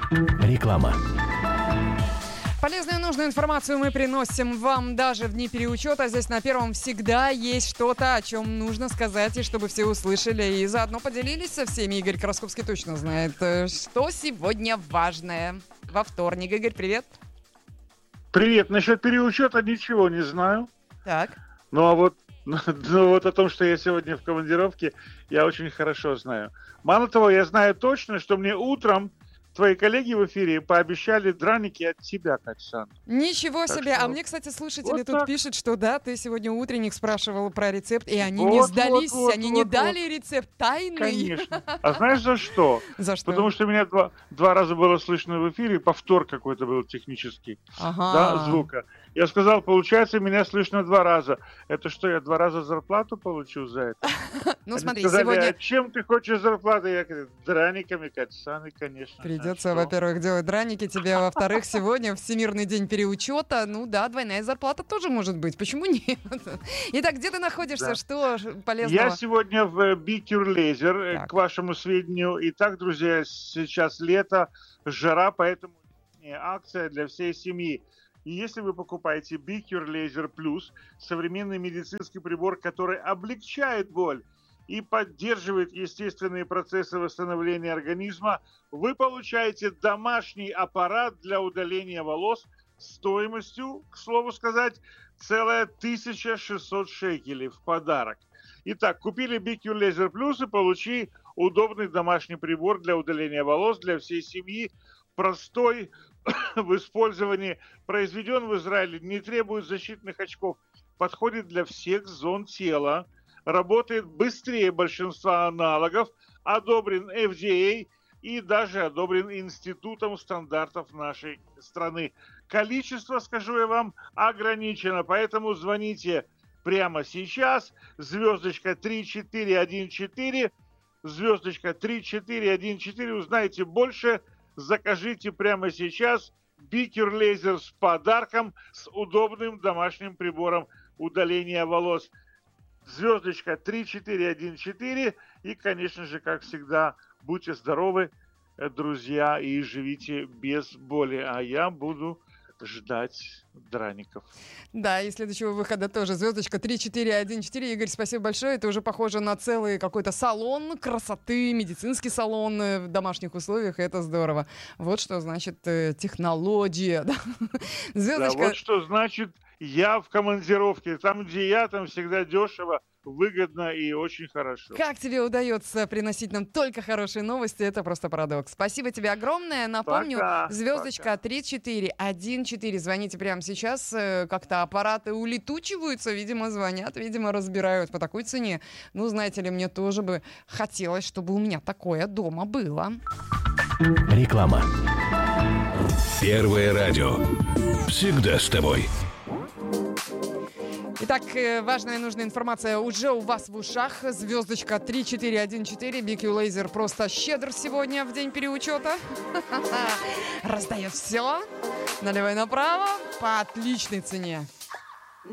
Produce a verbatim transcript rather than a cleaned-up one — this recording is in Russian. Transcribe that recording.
Реклама. Полезную и нужную информацию мы приносим вам даже в дни переучета. Здесь на Первом всегда есть что-то, о чем нужно сказать, и чтобы все услышали и заодно поделились со всеми. Игорь Красковский точно знает, что сегодня важное. Во вторник. Игорь, привет. Привет. Насчет переучета ничего не знаю. Так. Ну а вот, ну, вот о том, что я сегодня в командировке, я очень хорошо знаю. Мало того, я знаю точно, что мне утром твои коллеги в эфире пообещали драники от тебя, Катсан. Ничего Так себе. что... А мне, кстати, слушатели вот тут так. пишут, что да, ты сегодня утренник спрашивал про рецепт, и они Вот, не сдались, вот, вот, они вот, не вот. дали рецепт тайный. Конечно. А знаешь за что? За что? Потому что меня два, два раза было слышно в эфире, повтор какой-то был технический, Ага. да, звука. Я сказал, получается, меня слышно два раза. Это что, я два раза зарплату получу за это? Ну Они смотри, сказали, сегодня а чем ты хочешь зарплату? Я говорю, драниками, Катсаны, конечно. придется, А что? во-первых, делать драники тебе, а во-вторых, сегодня Всемирный день переучета. Ну да, двойная зарплата тоже может быть. Почему нет? Итак, где ты находишься? Да. Что полезного? Я сегодня в Бикюр Лейзер, Так. к вашему сведению. Итак, друзья, сейчас лето, жара, поэтому акция для всей семьи. И если вы покупаете Бикюр Лейзер Плюс, современный медицинский прибор, который облегчает боль и поддерживает естественные процессы восстановления организма, вы получаете домашний аппарат для удаления волос стоимостью, к слову сказать, целая тысяча шестьсот шекелей в подарок. Итак, купили Бикюр Лейзер Плюс и получи удобный домашний прибор для удаления волос для всей семьи, простой в использовании, произведен в Израиле, не требует защитных очков, подходит для всех зон тела, работает быстрее большинства аналогов, одобрен эф ди эй и даже одобрен Институтом стандартов нашей страны. Количество, скажу я вам, ограничено, поэтому звоните прямо сейчас, звездочка три четыре один четыре, звездочка три четыре один четыре, узнаете больше. Закажите прямо сейчас Бикюр Лейзер с подарком, с удобным домашним прибором удаления волос. Звездочка три четыре один четыре. И, конечно же, как всегда, будьте здоровы, друзья, и живите без боли. А я буду ждать драников. Да, и следующего выхода тоже. Звездочка три четыре один четыре. Игорь, спасибо большое. Это уже похоже на целый какой-то салон красоты, медицинский салон в домашних условиях. И это здорово. Вот что значит э, технология. Да? Звездочка... Да, вот что значит я в командировке. Там, где я, там всегда дешево, выгодно и очень хорошо. Как тебе удается приносить нам только хорошие новости? Это просто парадокс. Спасибо тебе огромное. Напомню, Пока, звездочка пока. три четыре один четыре. Звоните прямо сейчас. Э, Как-то аппараты улетучиваются. Видимо, звонят, видимо, разбирают по такой цене. Ну, знаете ли, мне тоже бы хотелось, чтобы у меня такое дома было. Реклама. Первое радио. Всегда с тобой. Итак, э, важная и нужная информация уже у вас в ушах. Звездочка три четыре один четыре. Бикюр Лейзер просто щедр сегодня в день переучета. Раздает все налево и направо по отличной цене.